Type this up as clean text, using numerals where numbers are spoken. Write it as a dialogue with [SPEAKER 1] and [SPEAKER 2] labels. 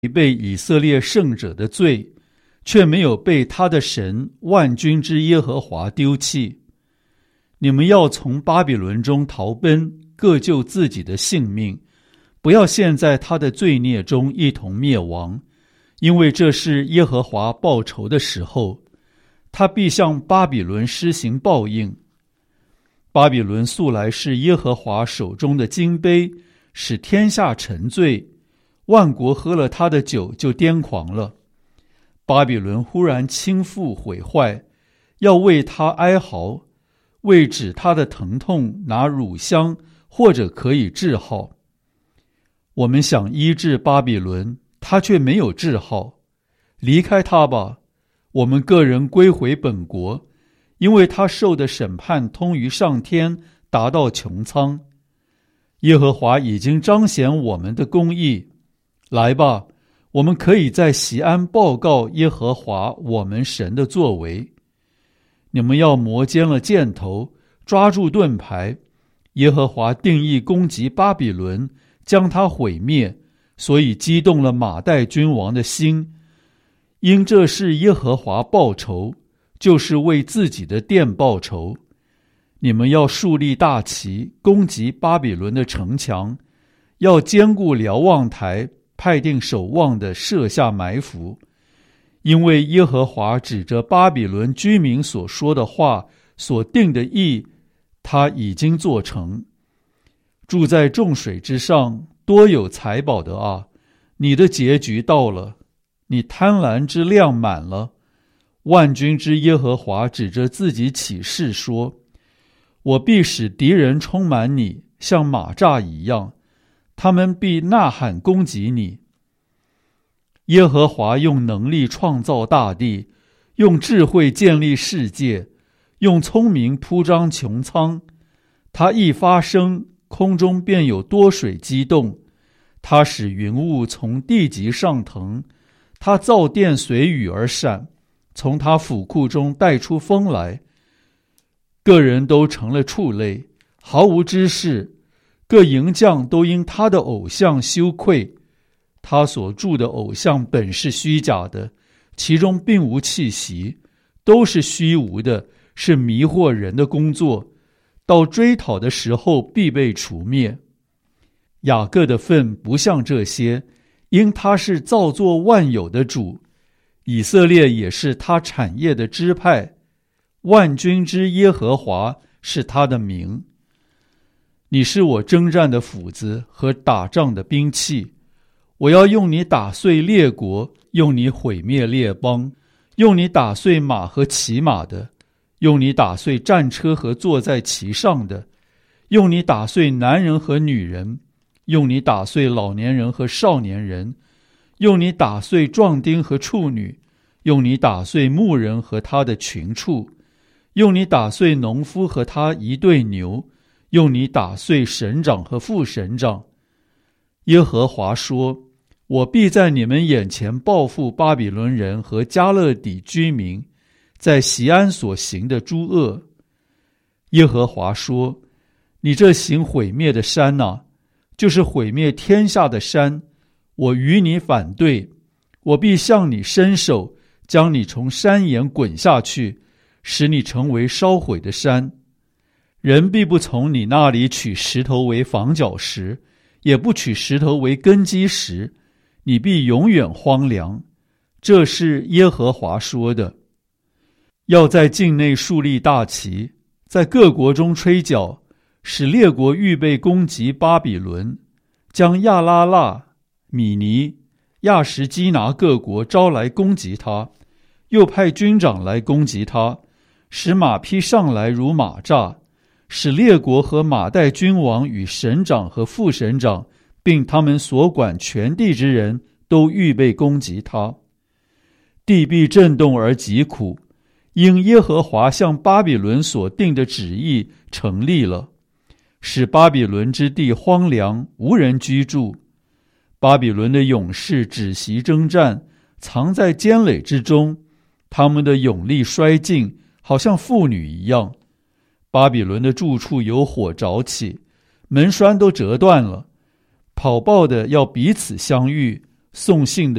[SPEAKER 1] 被以色列圣者的罪，却没有被他的神万军之耶和华丢弃。你们要从巴比伦中逃奔，各救自己的性命，不要陷在他的罪孽中一同灭亡，因为这是耶和华报仇的时候，他必向巴比伦施行报应。巴比伦素来是耶和华手中的金杯，使天下沉醉，万国喝了他的酒就癫狂了。巴比伦忽然倾覆毁坏，要为他哀嚎，为止他的疼痛拿乳香，或者可以治好。我们想医治巴比伦，他却没有治好。离开他吧，我们个人归回本国，因为他受的审判通于上天，达到穹苍。耶和华已经彰显我们的公义。来吧，我们可以在锡安报告耶和华我们神的作为。你们要磨尖了箭头，抓住盾牌。耶和华定义攻击巴比伦，将他毁灭，所以激动了马代君王的心。因这是耶和华报仇，就是为自己的殿报仇。你们要树立大旗，攻击巴比伦的城墙，要坚固瞭望台，派定守望的设下埋伏。因为耶和华指着巴比伦居民所说的话，所定的意，他已经做成。住在众水之上，多有财宝的啊，你的结局到了，你贪婪之量满了。万军之耶和华指着自己起誓说，我必使敌人充满你，像马蚱一样，他们必呐喊攻击你。耶和华用能力创造大地，用智慧建立世界，用聪明铺张穹苍。他一发声，空中便有多水激动。他使云雾从地极上腾，他造电随雨而闪，从他府库中带出风来。个人都成了畜类，毫无知识，各营将都因他的偶像羞愧。他所铸的偶像本是虚假的，其中并无气息，都是虚无的，是迷惑人的工作，到追讨的时候必被除灭。雅各的份不像这些，因他是造作万有的主，以色列也是他产业的支派，万军之耶和华是他的名。你是我征战的斧子和打仗的兵器，我要用你打碎列国，用你毁灭列邦，用你打碎马和骑马的，用你打碎战车和坐在其上的，用你打碎男人和女人，用你打碎老年人和少年人，用你打碎壮丁和处女，用你打碎牧人和他的群畜，用你打碎农夫和他一对牛，用你打碎省长和副省长。耶和华说，我必在你们眼前报复巴比伦人和加勒底居民在锡安所行的诸恶。耶和华说，你这行毁灭的山哪，就是毁灭天下的山，我与你反对，我必向你伸手，将你从山岩滚下去，使你成为烧毁的山。人必不从你那里取石头为房角石，也不取石头为根基石，你必永远荒凉。这是耶和华说的。要在境内树立大旗，在各国中吹角，使列国预备攻击巴比伦，将亚拉腊、米尼、亚什基拿各国招来攻击他，又派军长来攻击他，使马匹上来如马蚱，使列国和马代君王与省长和副省长，并他们所管全地之人都预备攻击他。地必震动而疾苦，因耶和华向巴比伦所定的旨意成立了，使巴比伦之地荒凉，无人居住。巴比伦的勇士止息征战，藏在坚垒之中，他们的勇力衰尽，好像妇女一样。巴比伦的住处有火着起，门栓都折断了。跑报的要彼此相遇， 送信的